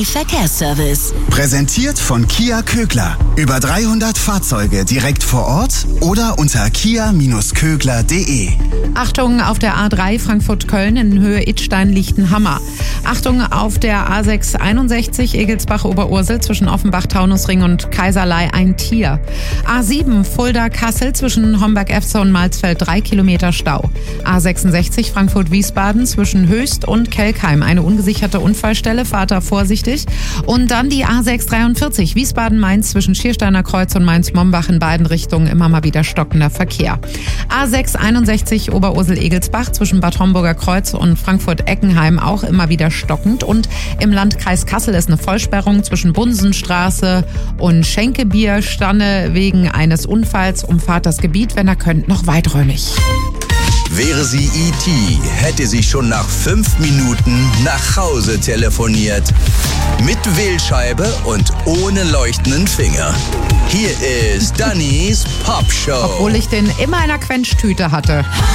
Dani Verkehrsservice. Präsentiert von Kia Kögler. Über 300 Fahrzeuge direkt vor Ort oder unter kia-kögler.de. Achtung, auf der A3 Frankfurt-Köln in Höhe Idstein liegt ein Hammer. Achtung, auf der A6 61 Egelsbach-Oberursel zwischen Offenbach-Taunusring und Kaiserlei ein Tier. A7 Fulda-Kassel zwischen Homberg-Efze und Malzfeld 3 Kilometer Stau. A66 Frankfurt-Wiesbaden zwischen Höchst und Kelkheim eine ungesicherte Unfallstelle, fahrt da vorsichtig. Und dann die A643 Wiesbaden-Mainz zwischen Schiersteiner Kreuz und Mainz-Mombach in beiden Richtungen immer mal wieder stockender Verkehr. A661 Oberursel-Egelsbach zwischen Bad Homburger Kreuz und Frankfurt-Eckenheim auch immer wieder stockend. Und im Landkreis Kassel ist eine Vollsperrung zwischen Bunsenstraße und Schenkebierstanne wegen eines Unfalls. Umfahrt das Gebiet, wenn ihr könnt, noch weiträumig. Wäre sie E.T., hätte sie schon nach 5 Minuten nach Hause telefoniert. Mit Wählscheibe und ohne leuchtenden Finger. Hier ist Dannys Popshow. Obwohl ich den immer in einer Quenschtüte hatte.